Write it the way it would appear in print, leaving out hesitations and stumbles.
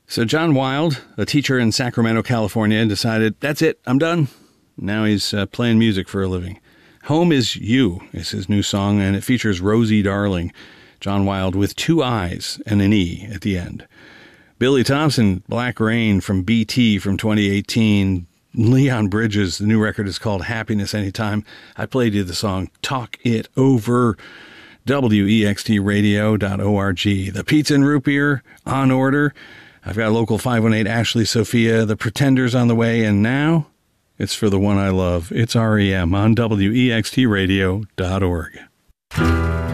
So John Wilde, a teacher in Sacramento, California, decided, that's it, I'm done. Now he's playing music for a living. Home is You is his new song, and it features Rosie Darling, John Wilde with 2 I's and an E at the end. Billy Thompson, Black Rain from BT from 2018. Leon Bridges, the new record is called Happiness Anytime. I played you the song Talk It Over. WEXTradio.org. The Pizza and Root Beer on order. I've got local 518 Ashley Sophia, The Pretenders on the way, and now it's for the one I love. It's REM on WEXTradio.org.